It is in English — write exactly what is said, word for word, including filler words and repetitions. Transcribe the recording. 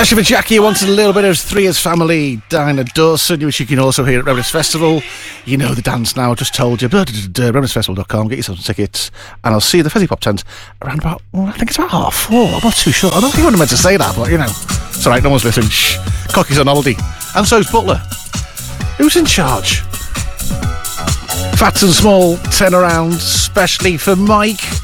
Especially for Jackie, who wanted a little bit of Three Years Family, Dinah Dawson, which you can also hear at Reminisce Festival. You know the dance now, I just told you. reminisce festival dot com, get yourself some tickets, and I'll see you at the Fizzy Pop tent around about, well, I think it's about half four. I'm not too sure. I don't think I would have meant to say that, but you know. It's alright, no one's listening. Shh. Cocky's on holiday. And so's Butler. Who's in charge? Fats and Small, turn around, especially for Mike.